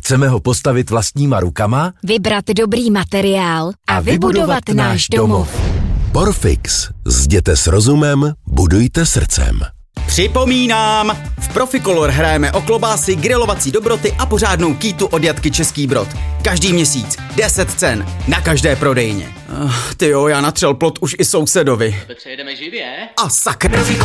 Chceme ho postavit vlastníma rukama, vybrat dobrý materiál a vybudovat náš domov. Porfix. Zděte s rozumem, budujte srdcem. Připomínám, v Proficolor hrajeme o klobásy, grilovací dobroty a pořádnou kýtu od Jatky Český Brod. Každý měsíc 10 cen na každé prodejně. Tyjo, já natřel plot už i sousedovi. Přejedeme živě? A sakra.